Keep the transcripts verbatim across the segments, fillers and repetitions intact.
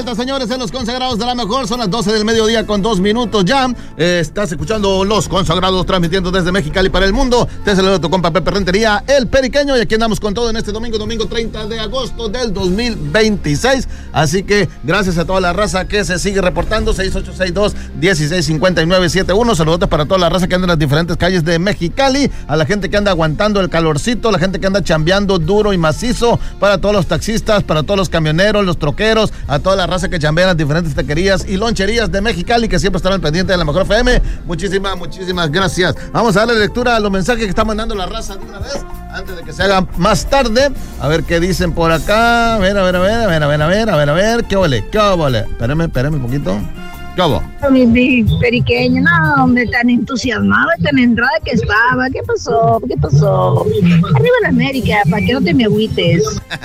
vuelta, señores, en Los Consagrados de la Mejor. Son las doce del mediodía con dos minutos ya. Eh, estás escuchando Los Consagrados, transmitiendo desde Mexicali para el mundo. Te saluda tu compa Pepe Rentería, el Periqueño. Y aquí andamos con todo en este domingo, domingo treinta de agosto del dos mil veintiséis. Así que gracias a toda la raza que se sigue reportando. seis ocho seis dos, uno seis cinco nueve siete uno. Saludos para toda la raza que anda en las diferentes calles de Mexicali. A la gente que anda aguantando el calorcito, la gente que anda chambeando duro y macizo. Para todos los taxistas, para todos los camioneros, los troqueros, a toda la raza que chambea en las diferentes taquerías y loncherías de Mexicali, que siempre están al pendiente de la Mejor F M. Muchísimas, muchísimas gracias. Vamos a darle lectura a los mensajes que está mandando la raza de una vez, antes de que se haga más tarde. A ver qué dicen por acá. A ver, a ver, a ver, a ver, a ver, a ver, a ver, a ver. ¿Qué ole? ¿Qué ole? Espérame, espérame un poquito. ¿Qué ole? Mi, mi periqueño, no, hombre, tan entusiasmado, tan entrada que estaba. ¿Qué pasó? ¿Qué pasó? Arriba la América, para que no te me agüites.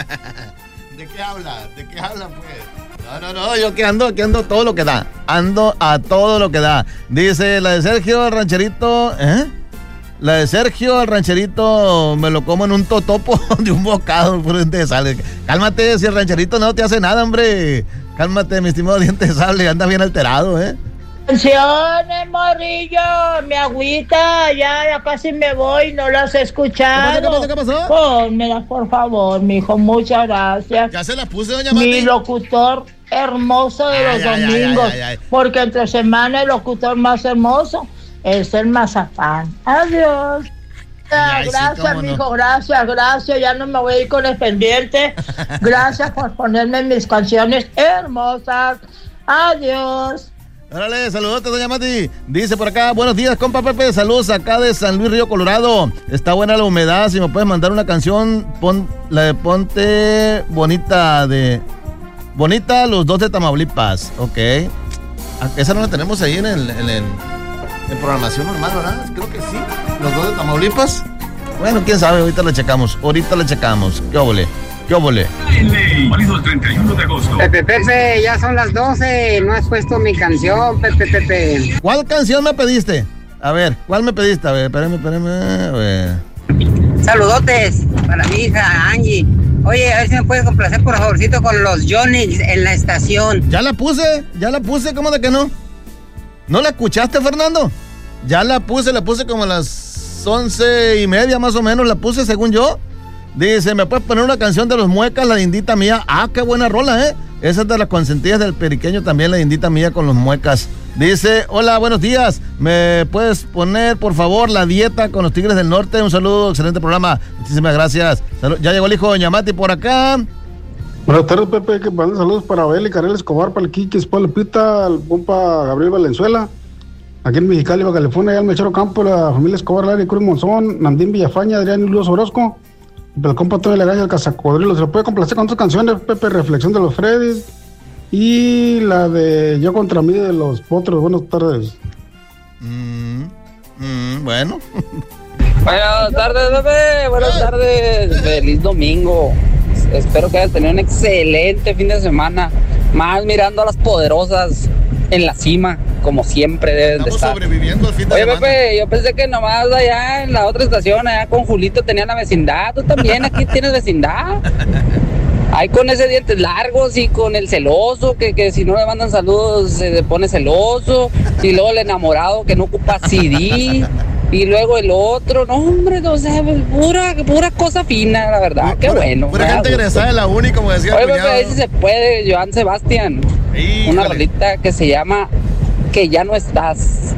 ¿De qué habla? ¿De qué habla, pues? No, no, no, yo que ando, que ando todo lo que da. Ando a todo lo que da. Dice la de Sergio, el rancherito, ¿eh? La de Sergio, el rancherito, me lo como en un totopo de un bocado. De sal. Cálmate, si el rancherito no te hace nada, hombre. Cálmate, mi estimado diente de sable, anda bien alterado, ¿eh? Canciones, morrillo, mi agüita, ya, ya casi me voy, no las he escuchado. ¿Qué pasó? ¿Qué pasó? ¿Qué pasó? Pónmelas, por favor, mijo, muchas gracias. Ya se las puse, doña Mati. Mi locutor hermoso de los ay, domingos, ay, ay, ay, ay. Porque entre semana el locutor más hermoso es el Mazapán. Adiós. Ay, gracias, sí, mijo, no. gracias, gracias. Ya no me voy a ir con el pendiente. Gracias por ponerme mis canciones hermosas. Adiós. Órale, saludos, doña Mati. Dice por acá, buenos días, compa Pepe. Saludos acá de San Luis Río Colorado. Está buena la humedad. Si me puedes mandar una canción, pon, la de Ponte Bonita de... Bonita, los dos de Tamaulipas. Ok. Esa no la tenemos ahí en el... En el en programación normal, ¿verdad? Creo que sí. Los dos de Tamaulipas. Bueno, quién sabe, ahorita la checamos. Ahorita la checamos. ¿Qué óvole? ¿Qué óvole? Válido el treinta y uno de agosto. Pepe, Pepe, ya son las doce. No has puesto mi canción, Pepe, Pepe. ¿Cuál canción me pediste? A ver, ¿cuál me pediste? A ver, espérame, espérame. A ver. Saludotes para mi hija Angie. Oye, a ver si me puedes complacer por favorcito con los Johnny en la estación. Ya la puse, ya la puse, ¿cómo de que no? ¿No la escuchaste, Fernando? Ya la puse, la puse como a las once y media más o menos, la puse según yo. Dice, ¿me puedes poner una canción de los Muecas, la Dindita Mía? Ah, qué buena rola, ¿eh? Esa es de las consentidas del Periqueño también, la Dindita Mía con los Muecas. Dice, hola, buenos días. ¿Me puedes poner, por favor, La Dieta con los Tigres del Norte? Un saludo, excelente programa. Muchísimas gracias. Salud. Ya llegó el hijo de doña Mati por acá. Buenas tardes, Pepe, que manden saludos para Abel y Karel Escobar, para el Quiques, para Lupita, el compa Gabriel Valenzuela, aquí en Mexicali, Baja California, allá el Mechero Campo, la familia Escobar, Larry Cruz Monzón, Nandín Villafaña, Adrián y Luis Orozco, el compa Tony Legaña, el Cazacodrilo. Se lo puede complacer con otras canciones, Pepe, Reflexión de los Freddys y la de Yo contra mí de los Potros. Buenas tardes. Mm, mm, bueno. Buenas tardes, Pepe, buenas tardes, feliz domingo. Espero que hayas tenido un excelente fin de semana. Más mirando a las poderosas en la cima, como siempre deben de estar. Sobreviviendo el fin de Oye, semana. Pepe, yo pensé que nomás allá en la otra estación, allá con Julito, tenían la vecindad. Tú también aquí tienes vecindad. Ahí con ese dientes largos y con el celoso, que, que si no le mandan saludos se pone celoso. Y luego el enamorado que no ocupa C D. Y luego el otro, no hombre, no sé, pura, pura cosa fina, la verdad, pura, qué bueno. Pura gente egresada de la uni, como decía el cuñado. Oye, Pepe, si se puede, Joan Sebastián. Híjole. Una rolita que se llama Que ya no estás.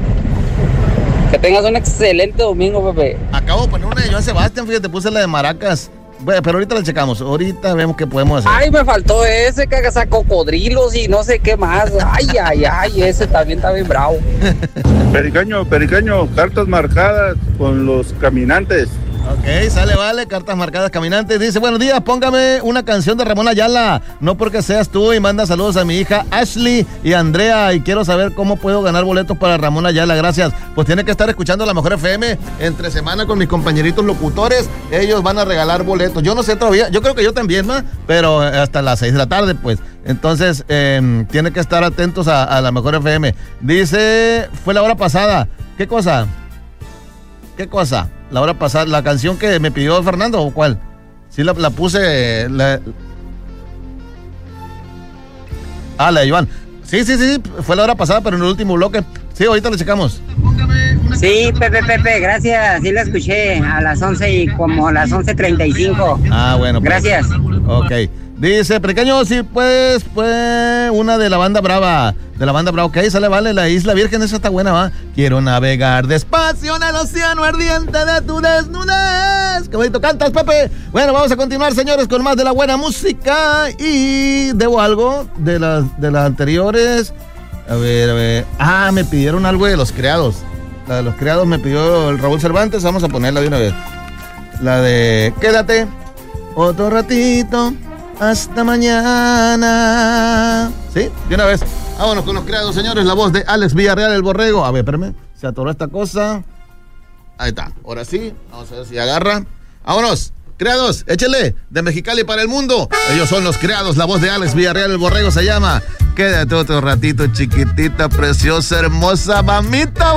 Que tengas un excelente domingo, Pepe. Acabo de poner una de Joan Sebastián, fíjate, puse la de Maracas. Bueno, pero ahorita la checamos, ahorita vemos qué podemos hacer. Ay, me faltó ese que haga cocodrilos y no sé qué más. Ay, ay, ay, ese también está bien bravo. Periqueño, periqueño, cartas marcadas con los caminantes. Ok, sale, vale, cartas marcadas caminantes. Dice, buenos días, póngame una canción de Ramón Ayala. No porque seas tú, y manda saludos a mi hija Ashley y Andrea. Y quiero saber cómo puedo ganar boletos para Ramón Ayala, gracias. Pues tiene que estar escuchando La Mejor F M entre semana con mis compañeritos locutores. Ellos van a regalar boletos. Yo no sé todavía, yo creo que yo también, ¿no? Pero hasta las seis de la tarde, pues. Entonces, eh, tiene que estar atentos a, a La Mejor F M. Dice, fue la hora pasada. ¿Qué cosa? ¿Qué cosa? La hora pasada, la canción que me pidió Fernando, ¿o cuál? Sí, la, la puse. La... Ah, la de Iván. Sí, sí, sí, fue la hora pasada, pero en el último bloque. Sí, ahorita lo checamos. Sí, Pepe, Pepe, gracias. Sí la escuché a las once y como a las once treinta y cinco. Ah, bueno. Pues. Gracias. Ok. Dice, pequeño, sí, pues, pues, una de la banda Brava. De la banda Brava, ok, sale, vale, la Isla Virgen, esa está buena, va. Quiero navegar despacio en el océano ardiente de tu desnudez. Qué bonito cantas, Pepe. Bueno, vamos a continuar, señores, con más de la buena música. Y debo algo de las, de las anteriores. A ver, a ver. Ah, me pidieron algo de Los Criados. La de Los Criados me pidió el Raúl Cervantes, vamos a ponerla de una vez. La de Quédate otro ratito. Hasta mañana. ¿Sí? De una vez. Vámonos con Los Criados, señores. La voz de Alex Villarreal, el borrego. A ver, espérame. Se atoró esta cosa. Ahí está. Ahora sí. Vamos a ver si agarra. Vámonos. Criados, échele. De Mexicali para el mundo. Ellos son Los Criados. La voz de Alex Villarreal, el borrego se llama Quédate otro ratito, chiquitita, preciosa, hermosa, mamita.